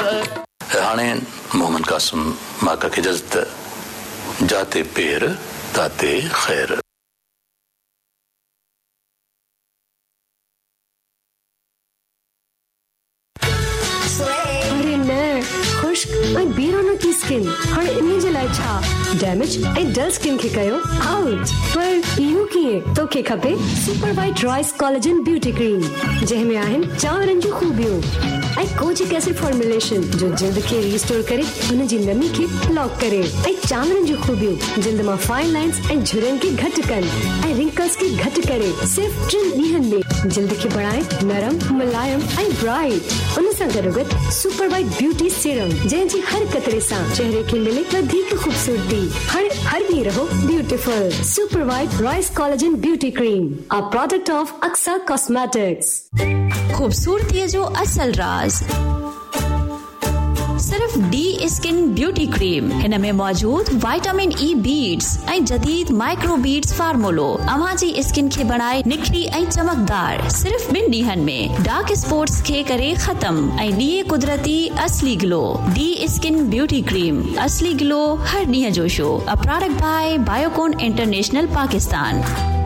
हाणे मोहम्मद कासिम माका की इजाजत जाते पेर ताते खैर। अरे न खुश्क ऐं बीरोनो की स्किन हाणे इन जे लाइ छा डैमेज ऐं डल स्किन खे कयो आउट। पर इहो कीअं? तोखे खपे super white rice collagen beauty cream जंहिंमें आहिनि चांवरनि जूं खूबियूं ऐं कोजिक एसिड फॉर्मुलेशन जो जिल्द खे रिस्टोर करे हुन जी नमी खे लॉक करे ऐं चांवरनि जूं खूबियूं जिल्द मां फाइन लाइंस ऐं झुरियुनि खे घटि कनि ऐं रिंकल्स खे घटि करे सिर्फ 3 ॾींहंनि में जिल्द खे बढ़ाए नरम मुलायम ऐं ब्राइट। उन सां गॾोगॾु सुपर वाइट ब्यूटी सीरम जंहिंजी हर कतरे सां चेहरे खे मिले वधीक खूबसूरती। हाणे हर ॾींहुं रहो beautiful. Super white rice collagen beauty cream a product of Aqsa cosmetics. खूबसूरती जो असल राज सिर्फ डी स्किन ब्यूटी क्रीम। हिन में मौजूद विटामिन ई बीड्स ऐं जदीद माइक्रो बीड्स फार्मूलो अवां जी स्किन खे बनाए निखरी ऐं चमकदार। सिर्फ 2 ॾींहंनि में डार्क स्पॉट्स खे करे खत्म ऐं ॾिए कुदरती असली glow. D skin beauty cream असली ग्लो हर ॾींहं जो show. A product bye Biocon international Pakistan.